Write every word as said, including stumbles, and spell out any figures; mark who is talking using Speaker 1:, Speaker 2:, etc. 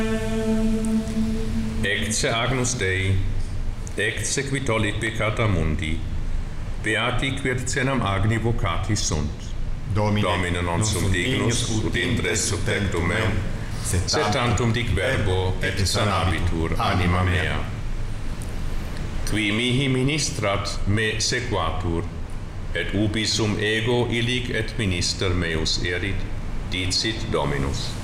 Speaker 1: Ecce Agnus Dei, ecce qui tollit peccata mundi, beati quiercenam agni vocatis sunt.
Speaker 2: Domine,
Speaker 1: Domine non sum dignus, ut intres sub tectum meum, sed tantum dic verbo et sanabitur anima mea. Qui mihi ministrat me sequatur, et ubi sum ego illic et minister meus erit, dicit Dominus.